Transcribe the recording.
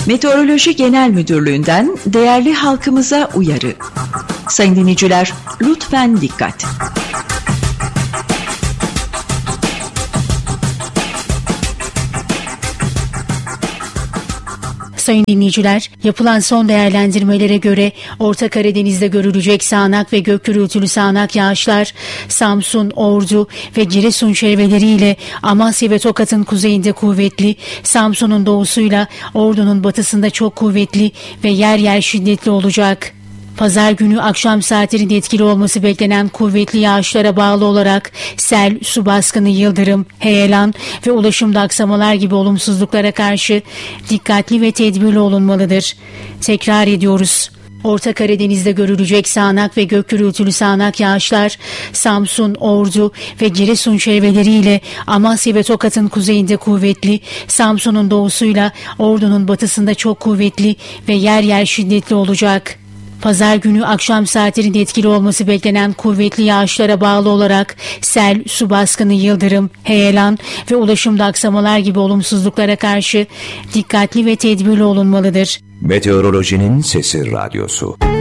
Meteoroloji Genel Müdürlüğü'nden değerli halkımıza uyarı. Sayın dinleyiciler, lütfen dikkat. Sayın dinleyiciler, yapılan son değerlendirmelere göre Orta Karadeniz'de görülecek sağanak ve gök gürültülü sağanak yağışlar Samsun, Ordu ve Giresun çevreleriyle Amasya ve Tokat'ın kuzeyinde kuvvetli, Samsun'un doğusuyla Ordu'nun batısında çok kuvvetli ve yer yer şiddetli olacak. Pazar günü akşam saatlerinde etkili olması beklenen kuvvetli yağışlara bağlı olarak sel, su baskını, yıldırım, heyelan ve ulaşımda aksamalar gibi olumsuzluklara karşı dikkatli ve tedbirli olunmalıdır. Tekrar ediyoruz. Orta Karadeniz'de görülecek sağanak ve gök gürültülü sağanak yağışlar Samsun, Ordu ve Giresun çevreleriyle Amasya ve Tokat'ın kuzeyinde kuvvetli, Samsun'un doğusuyla Ordu'nun batısında çok kuvvetli ve yer yer şiddetli olacak. Pazar günü akşam saatlerinde etkili olması beklenen kuvvetli yağışlara bağlı olarak sel, su baskını, yıldırım, heyelan ve ulaşımda aksamalar gibi olumsuzluklara karşı dikkatli ve tedbirli olunmalıdır. Meteorolojinin Sesi Radyosu.